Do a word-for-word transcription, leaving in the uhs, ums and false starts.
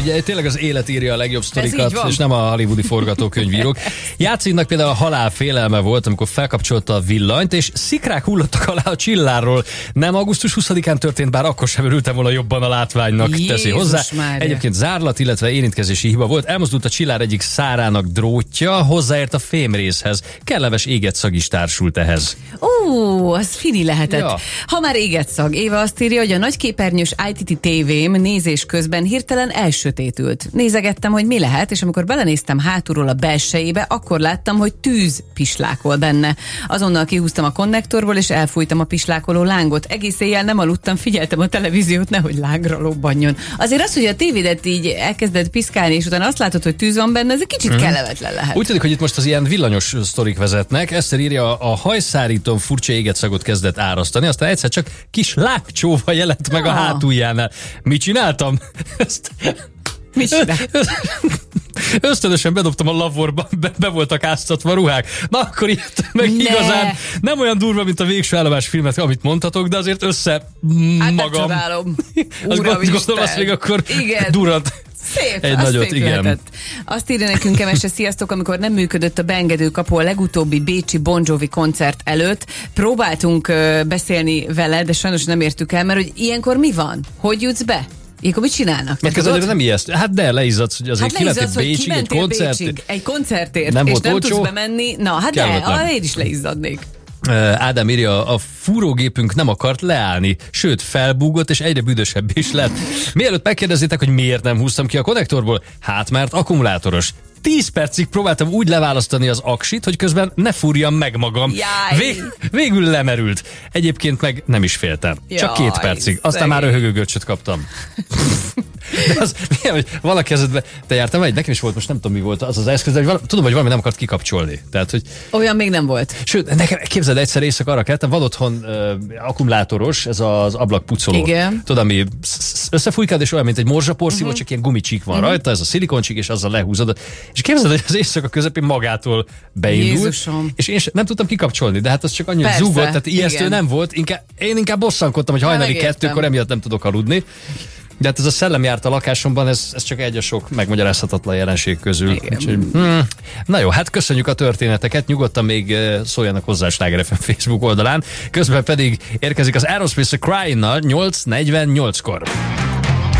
így tényleg az élet írja a legjobb sztorikat, és nem a hollywoodi forgatókönyvírók. Játszinak például a halál félelme volt, amikor felkapcsolta a villanyt, és szikrák hullottak alá a csillárról. Nem augusztus huszadikán történt, bár akkor sem örültem volna jobban a látványnak, Jézus teszi hozzá. Mária. Egyébként zárlat, illetve érintkezési hiba volt. Elmozdult a csillár egyik szárának drótja, hozzáért a fémrészhez. Kellemes égetszag is társult ehhez. Ó, az fini lehetett. Ja. Ha már égetszag, Éva azt írja, hogy a nagyképernyős i té té tévém nézés közben hirtelen elsötétült. Nézegettem, hogy mi lehet, és amikor belenéztem hátulról a belsejébe, akkor láttam, hogy tűz pislákol benne. Azonnal kihúztam a konnektorból, és elfújtam a pislákoló lángot. Egész éjjel nem aludtam, figyeltem a televíziót, nehogy lángra lobbanjon. Azért az, hogy a tévédet így elkezded piszkálni, és utána azt látod, hogy tűz van benne, ez egy kicsit mm. kellemetlen lehet. Úgy tűnik, hogy itt most az ilyen villanyos sztorik vezetnek. Eszter írja, a hajszárítón furcsa égetszagot kezdett árasztani, aztán egyszer csak kis lágcsóva jelent meg a hátuljánál. Mit csináltam? Ezt... Mit csináltam? Ösztönösen bedobtam a lavorba, be, be voltak áztatva ruhák. Na akkor ilyet meg ne. igazán nem olyan durva, mint a Végső állomás filmet, amit mondhatok, de azért össze hát magam. Hát azt gondolom, azt még akkor durant. Szép, egy nagyot, igen. Lehetett. Azt írja nekünk Emese, sziasztok, amikor nem működött a beengedő kapu a legutóbbi bécsi Bon Jovi koncert előtt, próbáltunk uh, beszélni vele, de sajnos nem értük el, mert hogy ilyenkor mi van? Hogy jutsz be? Ilyenkor mit csinálnak? Meg ez nem ijeszt. Hát de leizzadsz, hogy azért hát kimentél Bécsig egy koncert. Bécsig, egy koncertért, nem és nem olcsó? tudsz bemenni. Na, hát Kellett, de, ah, én is leizzadnék. Ádám írja, a fúrógépünk nem akart leállni, sőt felbúgott, és egyre büdösebb is lett. Mielőtt megkérdezzétek, hogy miért nem húztam ki a konnektorból, hát mert akkumulátoros. Tíz percig próbáltam úgy leválasztani az aksit, hogy közben ne fúrjam meg magam. Vég, végül lemerült. Egyébként meg nem is féltem. Csak Jaj, két percig. Aztán szegény. már röhögőgörcsöt kaptam. De az, milyen, hogy valaki kezedbe, te jártam egy, nekem is volt, most nem tudom mi volt az az eszköz, de hogy val, tudom, hogy valami nem akart kikapcsolni. Tehát, hogy, olyan még nem volt. Sőt, nekem képzeld, egyszer éjszaka arra kellettem, van otthon uh, akkumulátoros, ez az ablakpucoló. Igen. Tudod, ami összefújkád, és olyan, mint egy morzsaporszívó, uh-huh. csak ilyen gumicsík van uh-huh. rajta, ez a szilikoncsík, és azzal lehúzod. És képzeld, hogy az éjszaka közepén magától beindult. Jézusom. És én sem, nem tudtam kikapcsolni, de hát az csak annyira Persze, zúgott, tehát ijesztő igen. nem volt. Inkább, én inkább bosszankodtam, hogy hajnali kettőkor emiatt nem tudok aludni. De hát ez a szellem járt a lakásomban, ez, ez csak egy a sok megmagyarázhatatlan jelenség közül. Úgyhogy, hmm. Na jó, hát köszönjük a történeteket, nyugodtan még szóljanak hozzá a Sláger ef em Facebook oldalán, közben pedig érkezik az Aerosmith a Crying-nal nyolc negyvennyolckor.